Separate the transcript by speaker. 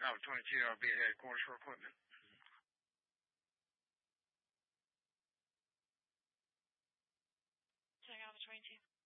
Speaker 1: Alpha 22, I'll be at headquarters for equipment.
Speaker 2: Check Alpha 22.